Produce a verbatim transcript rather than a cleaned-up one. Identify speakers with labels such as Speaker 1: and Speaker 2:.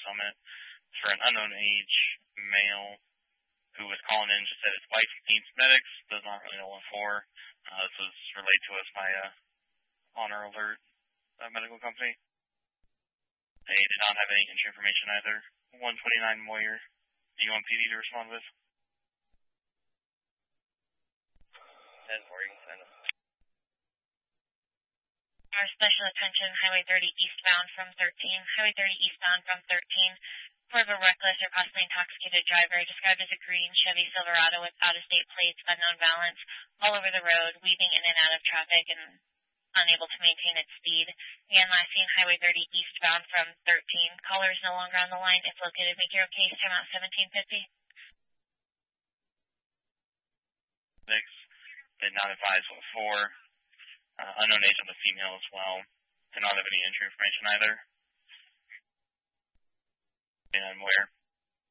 Speaker 1: Summit for an unknown age male who was calling in, just said his wife needs medics, does not really know what for. Uh, this was relayed to us by a Honor Alert uh, medical company. They did not have any entry information either. one twenty-nine Moyer. Do you want P D to respond with?
Speaker 2: ten Moyer, you can sign up.
Speaker 3: Our special attention, Highway thirty eastbound from thirteen. Highway thirty eastbound from thirteen. For a reckless or possibly intoxicated driver described as a green Chevy Silverado with out-of-state plates, unknown balance, all over the road, weaving in and out of traffic and unable to maintain its speed. Again, last seen Highway thirty eastbound from thirteen. Caller is no longer on the line. If located, make your case. Time out seventeen fifty.
Speaker 1: Six did not advise what for. Uh, unknown age on the female as well. Did not have any entry information either. And where?